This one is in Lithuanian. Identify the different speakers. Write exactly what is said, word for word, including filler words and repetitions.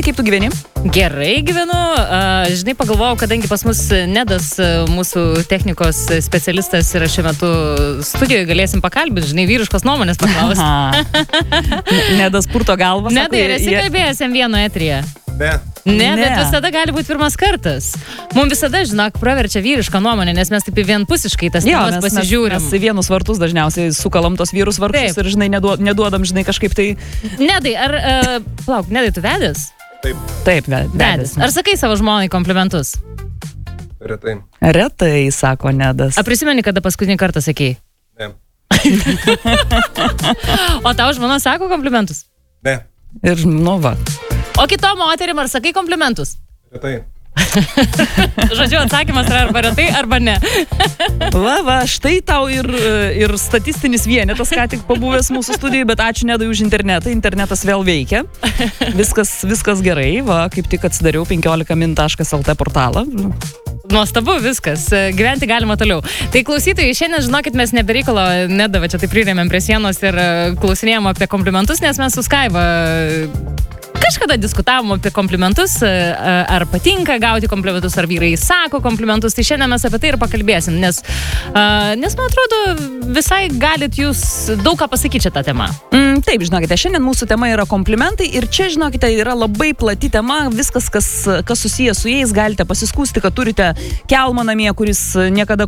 Speaker 1: kaip tu gyveni?
Speaker 2: Gerai gyvenu. Uh, žinai, pagalvojau, kadangi pas mus Nedas, uh, mūsų technikos specialistas, yra šiuo metu studijoje, galėsim pakalbinti, žinai, vyriškos nuomonės paklausti.
Speaker 1: Nedas purto galvą.
Speaker 2: Nedai, ar esi kalbėjęs M vieno eteryje?
Speaker 3: Ne.
Speaker 2: Ne, ne, bet visada gali būti pirmas kartas. Mums visada, žinok, praverčia vyrišką nuomonę, nes mes taip vienpusiškai tas
Speaker 1: jo,
Speaker 2: temas
Speaker 1: mes,
Speaker 2: pasižiūrim.
Speaker 1: Mes į vienus vartus dažniausiai sukalam tos vyrus vartus
Speaker 2: Taip.
Speaker 1: ir, žinai, neduod, neduodam, žinai, kažkaip tai...
Speaker 2: Nedai, ar... Uh, plauk, Nedai, tu vedęs?
Speaker 3: Taip.
Speaker 1: Taip, ve-
Speaker 2: Vedęs. Ar sakai savo žmonai komplimentus?
Speaker 3: Retai.
Speaker 1: Retai, sako Nedas.
Speaker 2: A prisimeni, kada paskutinį kartą sakei?
Speaker 3: Ne.
Speaker 2: O tau žmona sako komplimentus?
Speaker 3: Ne.
Speaker 1: Ir, nu va.
Speaker 2: O kito moterim ar sakai komplimentus?
Speaker 3: Retai.
Speaker 2: Žodžiu, atsakymas yra arba retai, arba ne.
Speaker 1: Va, va, štai tau ir, ir statistinis vienetas, ką tik pabuvęs mūsų studijai, bet ačiū Nedai už internetą. Internetas vėl veikia. Viskas, viskas gerai. Va, kaip tik atsidariau penkiolika min taškas el t portalą.
Speaker 2: Nuostabu viskas, gyventi galima toliau. Tai klausytojai, šiandien žinokit, mes nebereikalo Nedavą čia taip prirėmėm prie sienos ir klausinėjom apie komplimentus, nes mes su Skaiva kažkada diskutavom apie komplimentus, ar patinka gauti komplimentus, ar vyrai sako komplimentus, tai šiandien mes apie tai ir pakalbėsim, nes, nes man atrodo, visai galit jūs daug ką pasakyti čia tą temą.
Speaker 1: Mm, taip, žinokite, šiandien mūsų tema yra komplimentai ir čia, žinokite, yra labai plati tema, viskas, kas, kas susijęs su jais, galite pasiskųsti, kad turite kelmą namie, kuris niekada